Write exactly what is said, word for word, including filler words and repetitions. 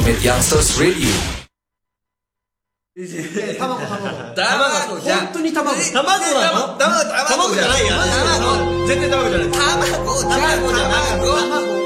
Ultimate Youngsters Radio。 卵、卵。 卵じゃん。 本当に卵。 卵なの？卵、卵じゃないよ。卵、絶対卵じゃない。卵、卵じゃない。卵。